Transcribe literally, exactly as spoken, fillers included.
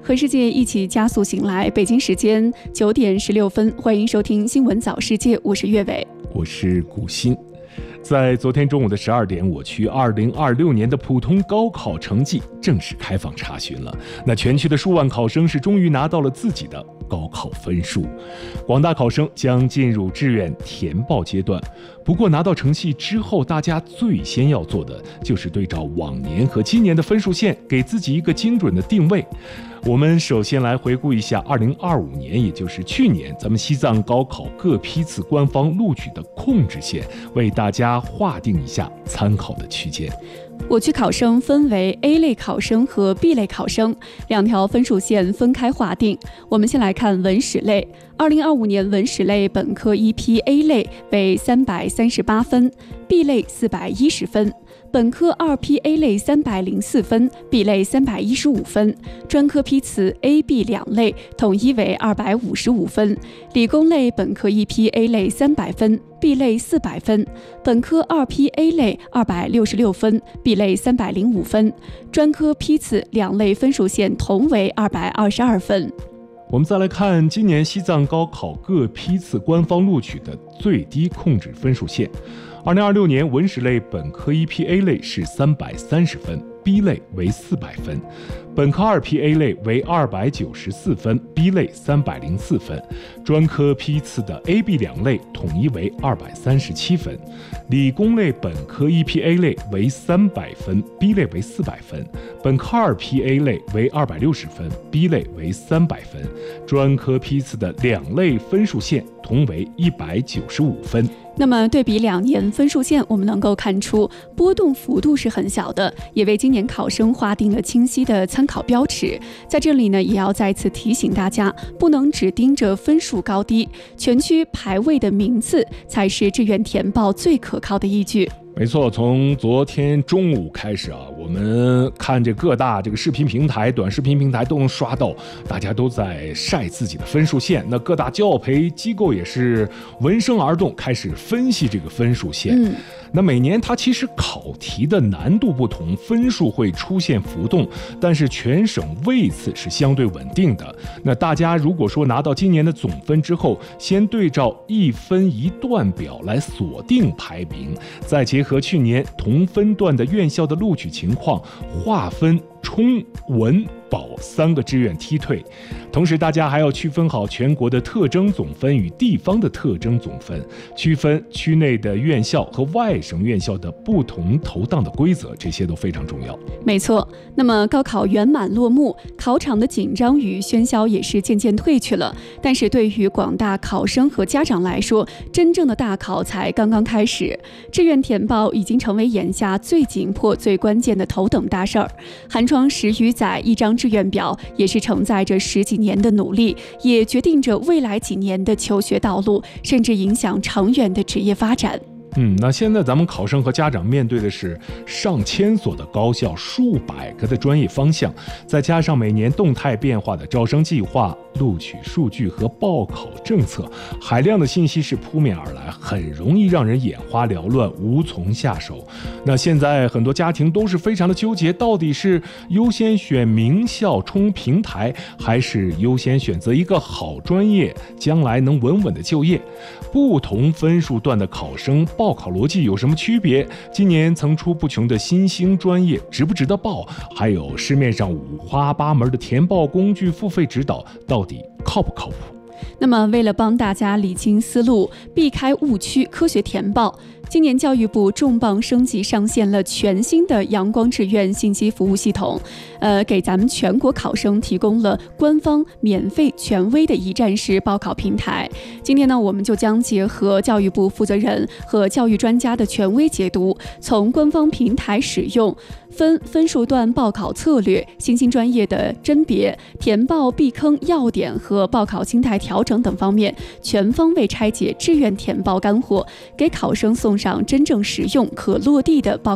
和世界一起加速醒来，北京时间九点十六分，欢迎收听新闻早世界，我是岳伟， 我是古欣。在昨天中午的十二点，我区二零二六年的普通高考成绩正式开放查询了。那全区的数万考生是终于拿到了自己的高考分数，广大考生将进入志愿填报阶段。不过拿到成绩之后，大家最先要做的就是对照往年和今年的分数线，给自己一个精准的定位。我们首先来回顾一下二零二五年，也就是去年咱们西藏高考各批次官方录取的控制线，为大家划定一下参考的区间。 我区考生分为 A 类考生和 B 类考生，两条分数线分开划定。我们先来看文史类，二零二五年文史类本科一批 A 类为三百三十八分 ，B 类四百一十分。本科二批 A 类三百零四分 ，B 类三百一十五分，专科批次 A、B 两类统一为二百五十五分。理工类本科一批 A 类三百分 ，B 类四百分，本科二批 A 类二百六十六分 ，B 类三百零五分，专科批次两类分数线同为二百二十二分。 我们再来看今年西藏高考各批次官方录取的最低控制分数线。二零二六年文史类本科一批 A 类是三百三十分 ，B 类为四百分，本科二批 A 类为二百九十四分 ，B 类三百零四分，专科批次的 A、B 两类统一为二百三十七分，理工类本科一批 A 类为三百分 ，B 类为四百分，本科二批 A 类为二百六十分 ，B 类为三百分，专科批次的两类分数线同为一百九十五分。 那么对比两年分数线，我们能够看出波动幅度是很小的，也为今年考生划定了清晰的参考标尺。在这里呢，也要再次提醒大家，不能只盯着分数高低，全区排位的名次才是志愿填报最可靠的依据。 没错，从昨天中午开始啊，我们看这各大这个视频平台、短视频平台都能刷到，大家都在晒自己的分数线。那各大教培机构也是闻声而动，开始分析这个分数线。嗯，那每年它其实考题的难度不同，分数会出现浮动，但是全省位次是相对稳定的。那大家如果说拿到今年的总分之后，先对照一分一段表来锁定排名，再结合和去年同分段的院校的录取情况，划分冲、文、保三个志愿梯队。同时大家还要区分好全国的特征总分与地方的特征总分，区分区内的院校和外省院校的不同投档的规则，这些都非常重要。 没错，那么高考圆满落幕，考场的紧张与喧嚣也是渐渐退去了。但是对于广大考生和家长来说，真正的大考才刚刚开始。志愿填报已经成为眼下最紧迫、最关键的头等大事儿。寒窗十余载，一张志愿表也是承载着十几年的努力，也决定着未来几年的求学道路，甚至影响长远的职业发展。 嗯，那现在咱们考生和家长面对的是上千所的高校、数百个的专业方向，再加上每年动态变化的招生计划、录取数据和报考政策，海量的信息是扑面而来，很容易让人眼花缭乱，无从下手。那现在很多家庭都是非常的纠结，到底是优先选名校冲平台，还是优先选择一个好专业，将来能稳稳的就业？不同分数段的考生报考逻辑有什么区别？今年层出不穷的新兴专业值不值得报？还有市面上五花八门的填报工具付费指导，到底靠不靠谱？ 那么为了帮大家理清思路，避开误区，科学填报，今年教育部重磅升级上线了全新的阳光志愿信息服务系统，呃，给咱们全国考生提供了官方、免费、权威的一站式报考平台。今天呢，我们就将结合教育部负责人和教育专家的权威解读，从官方平台使用、分分数段报考策略、新兴专业的甄别、填报避坑要点和报考心态调整等方面，全方位拆解志愿填报干货，给考生送上真正实用可落地的报